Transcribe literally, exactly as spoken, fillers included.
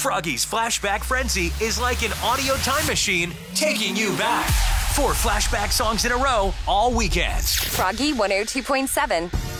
Froggy's Flashback Frenzy is like an audio time machine taking you back. Four flashback songs in a row all weekend. Froggy one oh two point seven.